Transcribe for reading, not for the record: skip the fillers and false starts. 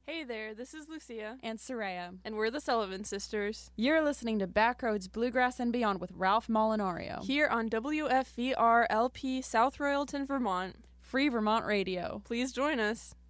Hey there, this is Lucia. And Soraya. And we're the Sullivan Sisters. You're listening to Backroads Bluegrass and Beyond with Ralph Molinario. Here on WFVR LP South Royalton, Vermont. Free Vermont Radio. Please join us.